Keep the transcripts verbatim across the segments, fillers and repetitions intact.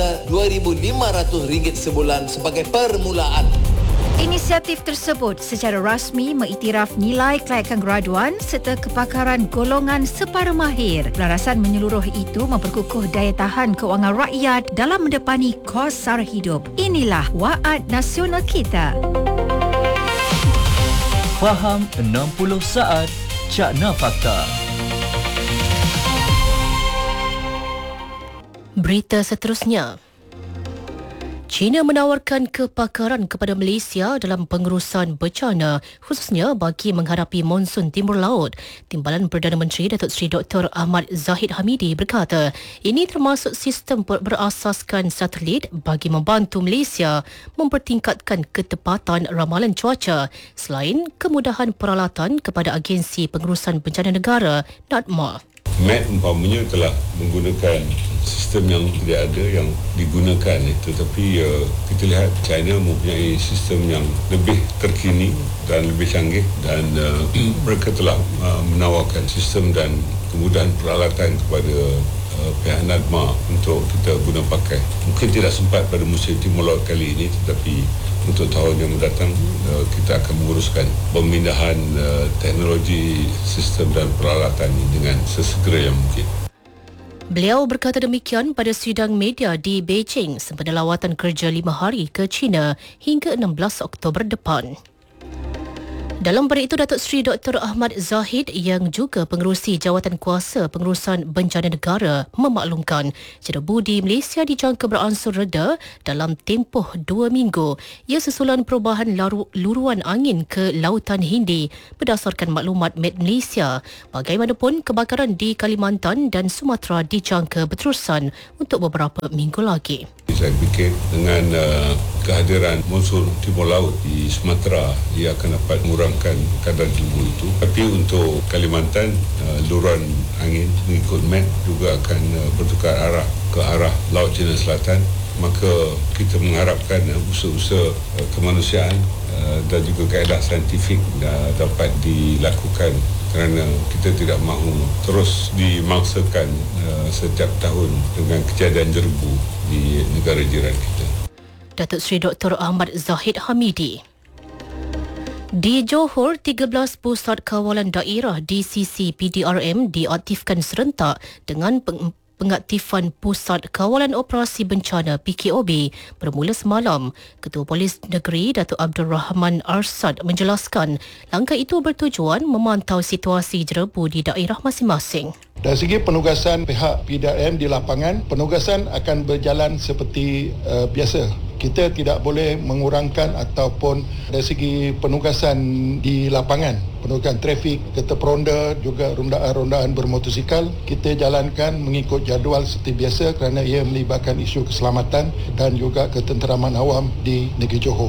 hingga dua ribu lima ratus ringgit sebulan sebagai permulaan. Inisiatif tersebut secara rasmi mengiktiraf nilai kelayakan graduan serta kepakaran golongan separuh mahir. Pelarasan menyeluruh itu memperkukuh daya tahan kewangan rakyat dalam mendepani kos sara hidup. Inilah Waad Nasional kita. Faham enam puluh saat Cakna Fakta. Berita seterusnya. China menawarkan kepakaran kepada Malaysia dalam pengurusan bencana, khususnya bagi menghadapi monsun timur laut. Timbalan Perdana Menteri Datuk Seri Doktor Ahmad Zahid Hamidi berkata, ini termasuk sistem berasaskan satelit bagi membantu Malaysia mempertingkatkan ketepatan ramalan cuaca, selain kemudahan peralatan kepada Agensi Pengurusan Bencana Negara NADMA. M A D umpamanya telah menggunakan sistem yang tidak ada yang digunakan, tetapi uh, kita lihat China mempunyai sistem yang lebih terkini dan lebih canggih, dan uh, mereka telah uh, menawarkan sistem dan kemudahan peralatan kepada uh, pihak NADMA untuk kita guna pakai. Mungkin tidak sempat pada musim timur laut kali ini, tetapi untuk tahun yang mendatang uh, kita akan menguruskan pemindahan uh, teknologi, sistem dan peralatan ini dengan sesegera yang mungkin. Beliau berkata demikian pada sidang media di Beijing sempena lawatan kerja lima hari ke China hingga enam belas Oktober depan. Dalam pada itu, Datuk Seri Doktor Ahmad Zahid yang juga pengerusi Jawatan Kuasa Pengurusan Bencana Negara memaklumkan cerebu di Malaysia dijangka beransur reda dalam tempoh dua minggu. Ia susulan perubahan laru, luruan angin ke Lautan Hindi berdasarkan maklumat M E D Malaysia. Bagaimanapun, kebakaran di Kalimantan dan Sumatera dijangka berterusan untuk beberapa minggu lagi. Saya fikir dengan uh, kehadiran monsun timur laut di Sumatera, ia akan dapat mengurangkan kadar debu itu. Tapi untuk Kalimantan, uh, luruan angin mengikut M E D juga akan uh, bertukar arah ke arah Laut Cina Selatan. Maka kita mengharapkan uh, usaha-usaha uh, kemanusiaan uh, dan juga kaedah saintifik uh, dapat dilakukan, kerana kita tidak mahu terus dimangsakan uh, setiap tahun dengan kejadian jerebu di negara jiran kita. Datuk Seri Doktor Ahmad Zahid Hamidi. Di Johor, tiga belas pusat kawalan daerah D C C P D R M diaktifkan serentak dengan peng- pengaktifan Pusat Kawalan Operasi Bencana P K O B bermula semalam. Ketua Polis Negeri Datuk Abdul Rahman Arsad menjelaskan langkah itu bertujuan memantau situasi jerebu di daerah masing-masing. Dari segi penugasan pihak P D R M di lapangan, penugasan akan berjalan seperti uh, biasa. Kita tidak boleh mengurangkan ataupun dari segi penugasan di lapangan, penugasan trafik, kereta peronda, juga rondaan-rondaan bermotosikal, kita jalankan mengikut jadual seperti biasa kerana ia melibatkan isu keselamatan dan juga ketenteraman awam di negeri Johor.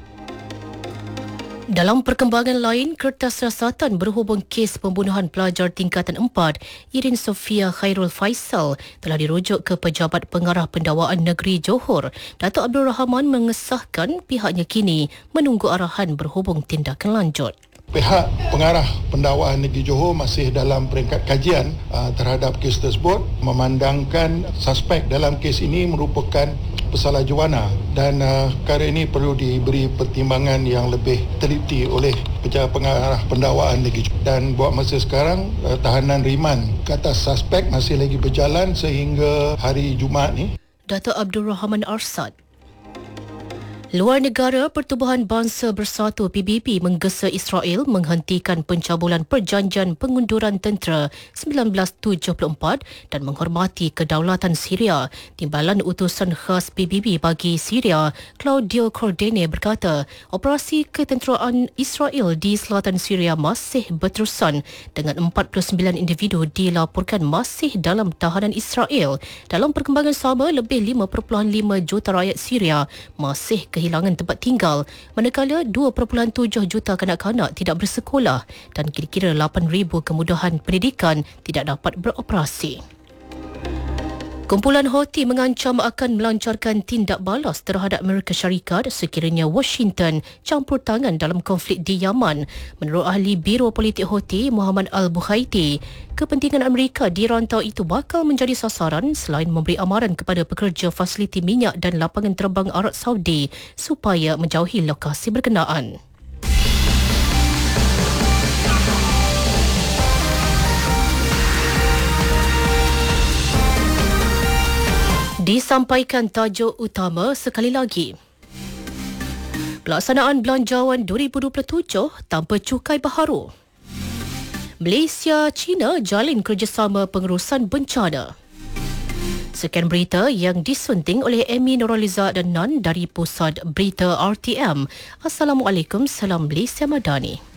Dalam perkembangan lain, Kertas Siasatan berhubung kes pembunuhan pelajar tingkatan empat, Irin Sofia Khairul Faisal, telah dirujuk ke Pejabat Pengarah Pendakwaan Negeri Johor. Datuk Abdul Rahman mengesahkan pihaknya kini menunggu arahan berhubung tindakan lanjut. Pihak Pengarah Pendakwaan Negeri Johor masih dalam peringkat kajian uh, terhadap kes tersebut, memandangkan suspek dalam kes ini merupakan pesalah juana dan uh, perkara ini perlu diberi pertimbangan yang lebih teliti oleh Pejabat Pengarah Pendakwaan Negeri Johor. Dan buat masa sekarang, uh, tahanan riman ke atas suspek masih lagi berjalan sehingga hari Jumaat ni. Datuk Abdul Rahman Arsad. Luar negara, Pertubuhan Bangsa Bersatu P B B menggesa Israel menghentikan pencabulan perjanjian pengunduran tentera sembilan belas tujuh puluh empat dan menghormati kedaulatan Syria. Timbalan Utusan Khas P B B bagi Syria, Claudio Cordene berkata, operasi ketenteraan Israel di selatan Syria masih berterusan dengan empat puluh sembilan individu dilaporkan masih dalam tahanan Israel. Dalam perkembangan sama, lebih lima perpuluhan lima juta rakyat Syria masih ke kehilangan tempat tinggal, manakala dua perpuluhan tujuh juta kanak-kanak tidak bersekolah dan kira-kira lapan ribu kemudahan pendidikan tidak dapat beroperasi. Kumpulan Houthi mengancam akan melancarkan tindak balas terhadap Amerika Syarikat sekiranya Washington campur tangan dalam konflik di Yaman. Menurut ahli Biro Politik Houthi, Muhammad Al-Bukhaiti, kepentingan Amerika di rantau itu bakal menjadi sasaran selain memberi amaran kepada pekerja fasiliti minyak dan lapangan terbang Arab Saudi supaya menjauhi lokasi berkenaan. Disampaikan tajuk utama sekali lagi. Pelaksanaan Belanjawan dua ribu dua puluh tujuh tanpa cukai baharu. Malaysia-China jalin kerjasama pengurusan bencana. Sekian berita yang disunting oleh Amy Nuraliza dan Nan dari Pusat Berita R T M. Assalamualaikum, salam Malaysia Madani.